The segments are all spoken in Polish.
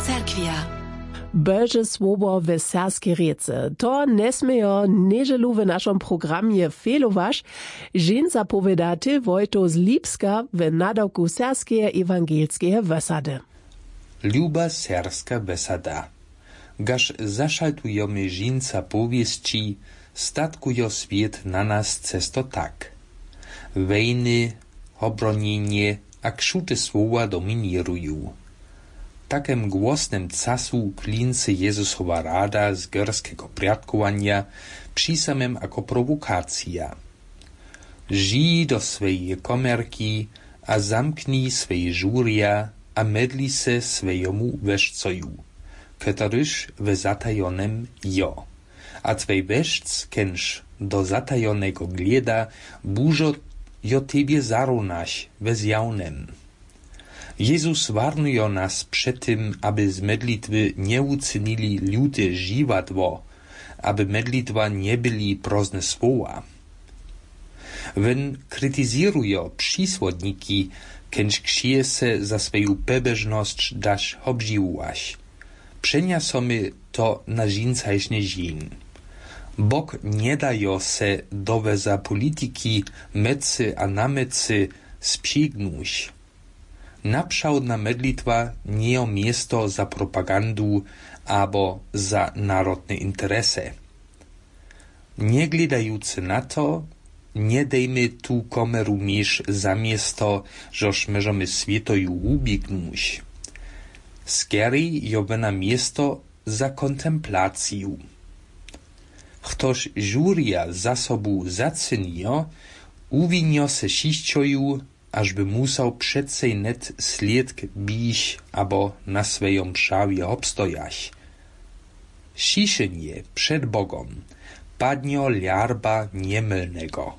Cerkwia. Boże słowo w serskie rece. To nesmejo nieželu w naszym programie felowaš. Žen zapovedate Wojto z Lipska w nadawku serskie ewangelskie wesady. Luba serska wesada. Gaż zaszaltujemy żinca powieści, statkujo świat na nas cesto tak. Wejny, obronienie a krzute słowa dominirują. Takem głosnym casu klince Jezusowa rada z górskiego priadkowania przy samym jako prowokacja. Žij do swojej komerki a zamknij swoje żuria a medli se swojemu weszcoju, któryż w zatajonem jo. A twej weszc, kenż do zatajonego glieda, burzo jo tebie zarunaś we zjawnem. Jezus warnuje nas przed tym, aby z medlitwy nie uczynili ludzie żywatwo, aby medlitwa nie byli prozne słowa. Wen krytyziruje przysłodniki, kenż ksie se za swoją pebeżność dasz obžiwaś. Przeniasomy to na žincajšne žin. Bóg nie daje se doweza polityki mecy a namecy sprzygnuć. Naprzałdna medlitwa nie o miejsce za propagandu albo za narodne interesy. Nie gledający na to, nie dejmy tu komeru miesz za miasto, żoż możemy świetoju ubiegnąć. Skierej jo na miasto za kontemplację. Ktoś żuria za sobą zacenio, uwinio se šišćoju, aż by musał przedsej net sliedk bić, abo na swojom prawie obstojać. Šišenie przed Bogom padnio liarba niemylnego.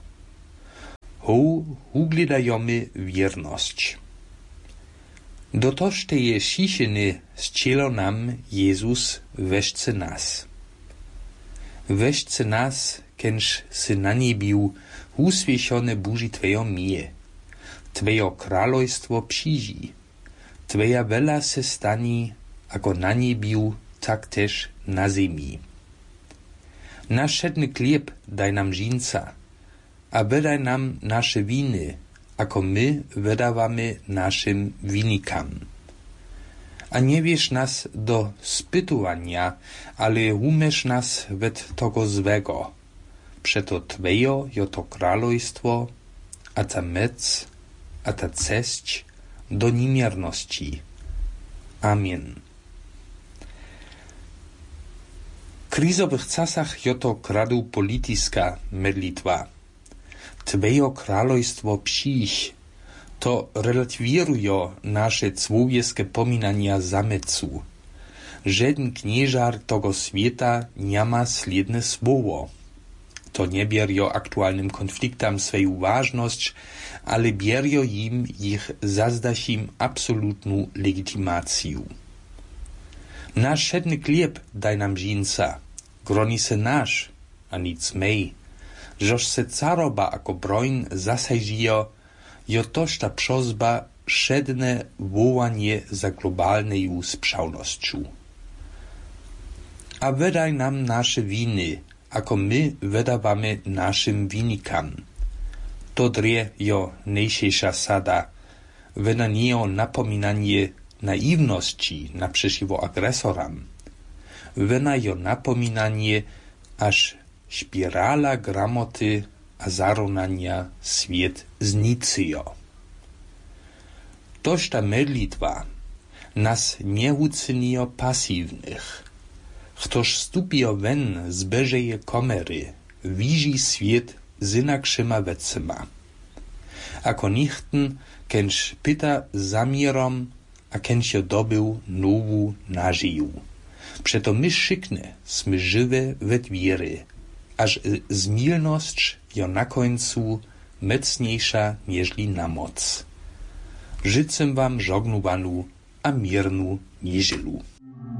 Ugledajemy wierność. Do toż teje šišeny zcielo nam Jezus weszce nas. Weszce nas, kenż sy na niebiu uswieszone Buzi Twojo mie. Twoje kralojstwo przyjdzie. Twoja wela se stani, ako na niebiu, tak też na ziemi. Nasz szedny chleb daj nam żinca, a wydaj nam nasze winy, ako my wydawamy naszym winikam. A nie wiesz nas do spytowania, ale umesz nas wet tego złego. Przeto Twoje jo to kralojstwo, a ta mec, a ta ceść do nimierności. Amen. W krizowych czasach jo to kradu polityska medlitwa. Twoje kralojstwo przyjść, to relatiwiruje nasze człowieskie pominania zamecu. Żaden knieżar tego świata nie ma sliedne słowo. To nie bierje aktualnym konfliktom swoją ważność, ale bierje im ich zazdaszim absolutną legitymację. Nasz szedny chleb daj nam żinca, groni se nasz, a nic mej. Żoż se caroba jako broń zasajżyje, jo toż ta prozba szedne wołanie za globalną sprzałnością. A wydaj nam nasze winy, ako my wydawamy naszym winikam. To drie jo najsiejsza sada, wyna nie napominanie naiwności naprzeciwko agresoram. Wyna jo napominanie, aż spirala gramoty a zarunania świat znicyjo. Toż ta medlitwa nas nie uczynijo pasywnych. Ktoż stupio wen z Bożej komery, widzi świat z inakszyma wecema. Ako nichten, kenż pyta zamierom, a kenż jo dobył nowu nażyju. Przeto my szykne smy żywe wet wiery, aż zmielność jo na końcu mocniejsza nieżli na moc. Życzę wam żognowanu a miernu niedzielu.